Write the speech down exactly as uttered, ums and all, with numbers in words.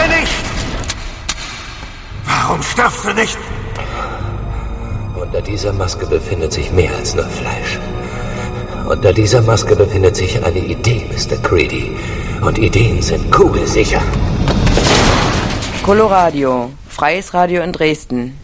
Bitte nicht! Warum stirbst du nicht? Unter dieser Maske befindet sich mehr als nur Fleisch. Unter dieser Maske befindet sich eine Idee, Mister Creedy. Und Ideen sind kugelsicher. Coloradio, freies Radio in Dresden.